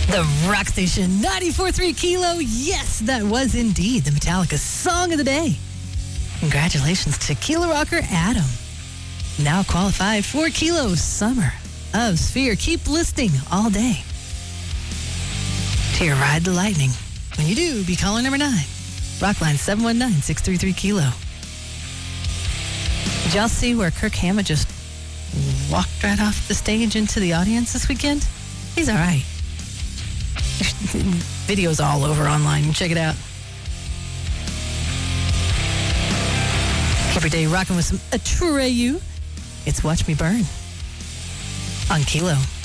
The Rock Station 94.3 Kilo. Yes, that was indeed the Metallica song of the day. Congratulations to Kilo Rocker Adam. Now qualified for Kilo's Summer of Sphere. Keep listening all day to your Ride the Lightning. When you do, be caller number 9. Rockline 719-633-KILO. Did y'all see where Kirk Hammett just walked right off the stage into the audience this weekend? He's all right. Videos all over online. Check it out. Every day rocking with some Atreyu. It's Watch Me Burn on Kilo.